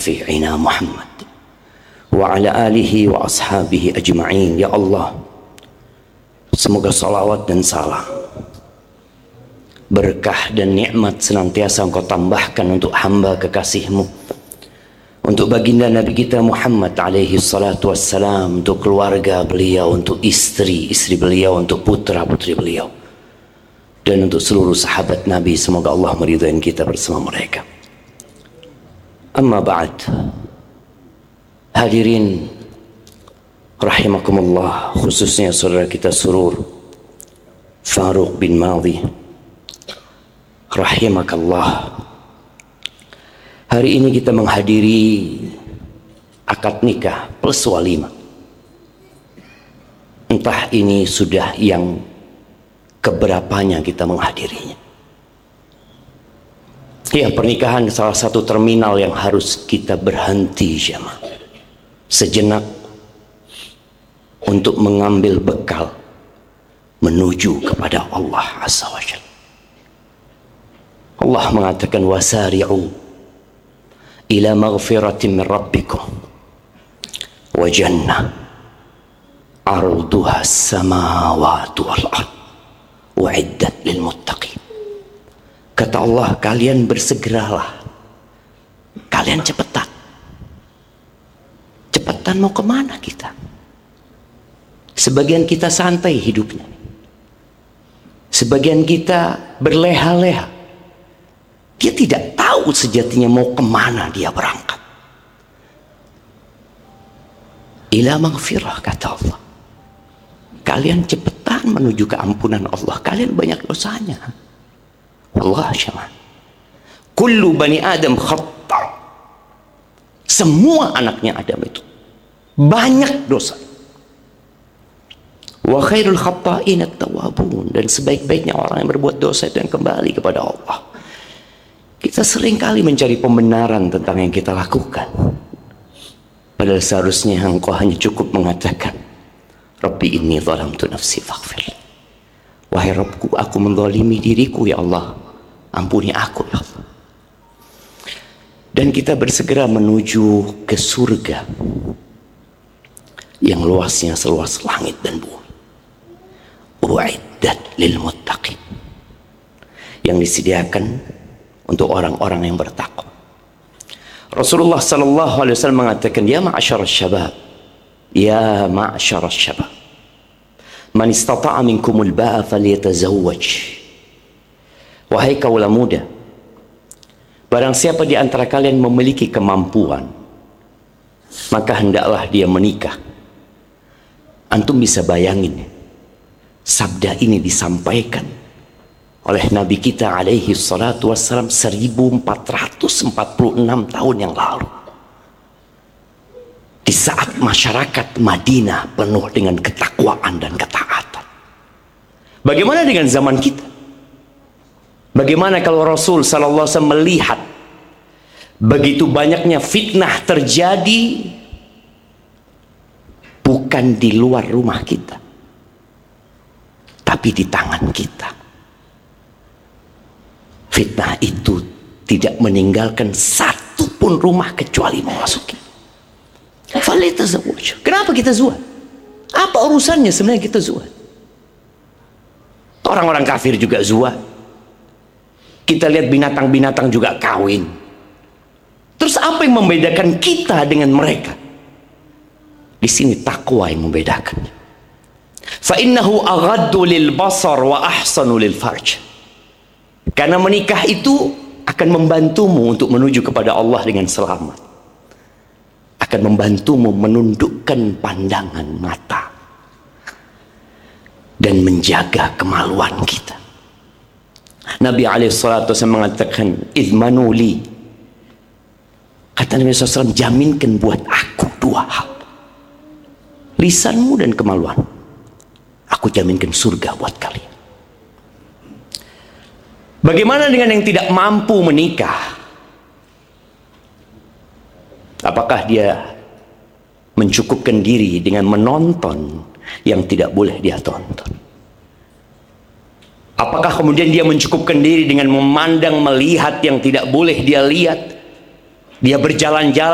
fi'ina Muhammad wa ala alihi wa ashabihi ajma'in. Ya Allah, semoga salawat dan salam, berkah dan nikmat senantiasa Engkau tambahkan untuk hamba kekasih-Mu, untuk baginda Nabi kita Muhammad alaihi salatu wassalam, untuk keluarga beliau, untuk istri-istri beliau, untuk putra-putri beliau, dan untuk seluruh sahabat Nabi. Semoga Allah meridai kita bersama mereka. Amma ba'd, hadirin rahimakumullah, khususnya saudara kita Surur Faruq bin Madhi, rahimakallah. Hari ini kita menghadiri akad nikah plus walimah. Entah ini sudah yang keberapanya kita menghadirinya. Ya, pernikahan salah satu terminal yang harus kita berhenti jemaah sejenak untuk mengambil bekal menuju kepada Allah Azza wa Jalla. Allah mengatakan wasari'u ila maghfiratin min rabbikum wa jannah arduha as-samawati wal ard u'iddat lil muttaqin. Kata Allah, kalian bersegeralah, kalian cepetan. Cepetan mau kemana kita? Sebagian kita santai hidupnya, sebagian kita berleha-leha. Dia tidak tahu sejatinya mau kemana dia berangkat. Ila maghfirah, kata Allah, kalian cepetan menuju keampunan Allah. Kalian banyak dosanya. Allah syama. Kullu bani Adam khata'. Semua anaknya Adam itu banyak dosa. Wa khairul khata'in at-tawwabun, dan sebaik-baiknya orang yang berbuat dosa itu yang kembali kepada Allah. Kita sering kali mencari pembenaran tentang yang kita lakukan, padahal seharusnya engkau hanya cukup mengatakan, Rabbi inni zalamtu nafsi faghfir. Wahai Rabbku, aku menzalimi diriku, ya Allah, ampuni aku, ya Allah. Dan kita bersegera menuju ke surga yang luasnya seluas langit dan bumi. U'iddat lil muttaqin, yang disediakan untuk orang-orang yang bertakwa. Rasulullah sallallahu alaihi wasallam mengatakan, ya ma'asyaras syabab, ya ma'asyaras syabab, man istata'a minkumul ba'a falyatazawwaj. Wahai kaula muda, barang siapa di antara kalian memiliki kemampuan, maka hendaklah dia menikah. Antum bisa bayangin, sabda ini disampaikan oleh Nabi kita alaihi salatu wassalam 1446 tahun yang lalu, di saat masyarakat Madinah penuh dengan ketakwaan dan ketaatan. Bagaimana dengan zaman kita? Bagaimana kalau Rasul sallallahu alaihi wasallam melihat begitu banyaknya fitnah terjadi bukan di luar rumah kita, tapi di tangan kita. Fitnah itu tidak meninggalkan satu pun rumah kecuali memasuki. Kenapa kita zuhad? Apa urusannya sebenarnya kita zuhad? Orang-orang kafir juga zuhad. Kita lihat binatang-binatang juga kawin. Terus apa yang membedakan kita dengan mereka? Di sini takwa yang membedakan. Fa innahu aghaddu lil basar wa ahsanu lil farj. Karena menikah itu akan membantumu untuk menuju kepada Allah dengan selamat. Akan membantumu menundukkan pandangan mata dan menjaga kemaluan kita. Nabi alaihissalatu wasallam mengatakan, idmanu li, kata Nabi SAW, jaminkan buat aku dua hal, lisanmu dan kemaluan. Aku jaminkan surga buat kalian. Bagaimana dengan yang tidak mampu menikah? Apakah dia mencukupkan diri dengan menonton yang tidak boleh dia tonton? Apakah kemudian dia mencukupkan diri dengan memandang, melihat yang tidak boleh dia lihat? Dia berjalan-jalan